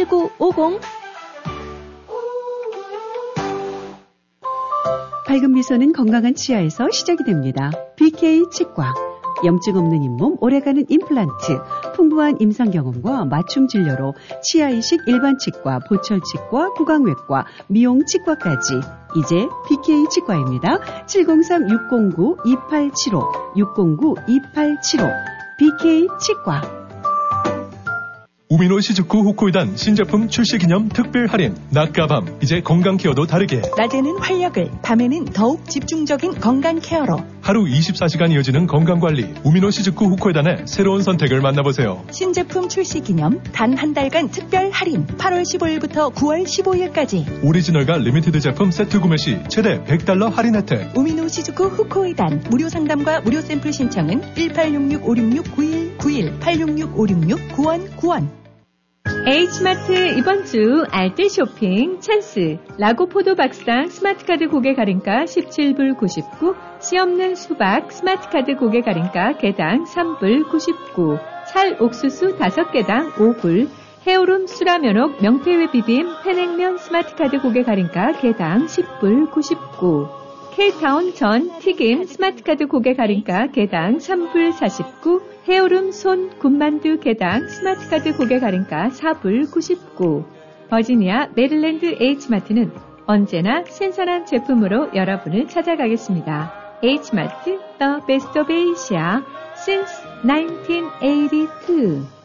7950. 밝은 미소는 건강한 치아에서 시작이 됩니다. BK 치과. 염증 없는 잇몸, 오래가는 임플란트, 풍부한 임상 경험과 맞춤 진료로 치아 이식 일반 치과, 보철 치과, 구강외과, 미용 치과까지 이제 BK 치과입니다. 703-609-2875, 609-2875, BK 치과. 우미노 시즈쿠 후코이단 신제품 출시 기념 특별 할인. 낮과 밤, 이제 건강 케어도 다르게. 낮에는 활력을, 밤에는 더욱 집중적인 건강 케어로. 하루 24시간 이어지는 건강관리. 우미노 시즈쿠 후코이단의 새로운 선택을 만나보세요. 신제품 출시 기념 단 한 달간 특별 할인. 8월 15일부터 9월 15일까지. 오리지널과 리미티드 제품 세트 구매 시 최대 $100 할인 혜택. 우미노 시즈쿠 후코이단. 무료 상담과 무료 샘플 신청은 1866-566-9191, 866-566-9191. H마트 이번 주 알뜰 쇼핑 찬스. 라고 포도박상 스마트카드 고객 할인가 17불 99, 씨 없는 수박 스마트카드 고객 할인가 개당 3불 99, 찰 옥수수 5개당 5불, 해오름 수라면옥 명태회 비빔 팬냉면 스마트카드 고객 할인가 개당 10불 99, K타운 전 튀김 스마트카드 고객 할인가 개당 3불 49, 해오름 손 군만두 개당 스마트카드 고객 할인가 4불 99. 버지니아 메릴랜드 H마트는 언제나 신선한 제품으로 여러분을 찾아가겠습니다. H마트, The Best of Asia, since 1982.